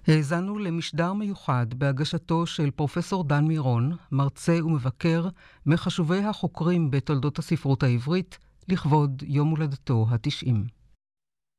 האזנו למשדר מיוחד בהגשתו של פרופסור דן מירון, מרצה ומבקר מחשובי החוקרים בתולדות הספרות העברית, לכבוד יום הולדתו ה-90.